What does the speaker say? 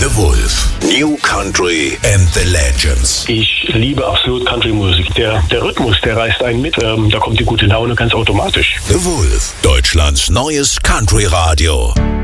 The Wolf. New Country and the Legends. Ich liebe absolut Country-Musik. Der Rhythmus, der reißt einen mit. Da kommt die gute Laune ganz automatisch. The Wolf. Deutschlands neues Country-Radio.